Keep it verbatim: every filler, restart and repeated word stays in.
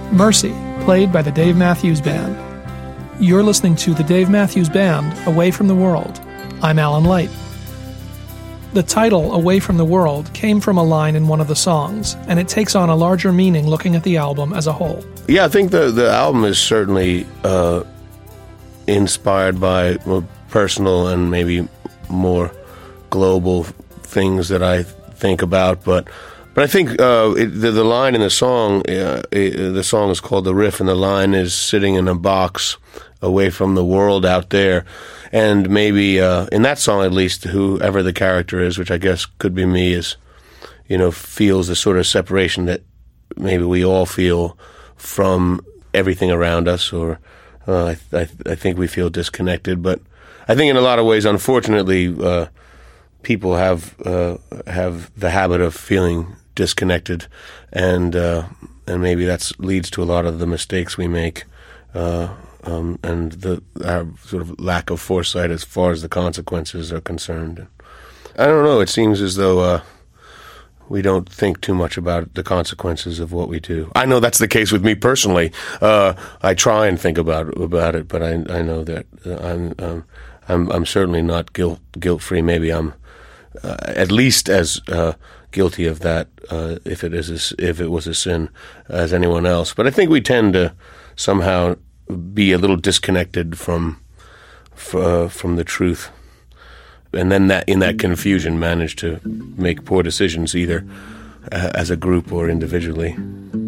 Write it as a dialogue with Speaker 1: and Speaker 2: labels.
Speaker 1: Mercy, played by the Dave Matthews Band. You're listening to the Dave Matthews Band, Away from the World. I'm Alan Light. The title, Away from the World, came from a line in one of the songs, and it takes on a larger meaning looking at the album as a whole.
Speaker 2: Yeah, I think the, the album is certainly uh, inspired by well, personal and maybe more global things that I think about, but but I think uh, it, the, the line in the song, uh, it, the song is called The Riff, and the line is sitting in a box away from the world out there. And maybe uh, in that song, at least, whoever the character is, which I guess could be me, is, you know, feels the sort of separation that maybe we all feel from everything around us, or uh, I, I, I think we feel disconnected. But I think in a lot of ways, unfortunately, uh, people have uh, have the habit of feeling disconnected, and uh, and maybe that leads to a lot of the mistakes we make. Uh, Um, and the our sort of lack of foresight as far as the consequences are concerned. I don't know, it seems as though uh, we don't think too much about the consequences of what we do. I know that's the case with me personally. Uh, I try and think about about it, but I I know that I'm um, I'm I'm certainly not guilt guilt free. Maybe I'm uh, at least as uh, guilty of that uh, if it is a, if it was a sin as anyone else. But I think we tend to somehow be a little disconnected from uh, from the truth, and then that in that confusion manage to make poor decisions either uh, as a group or individually.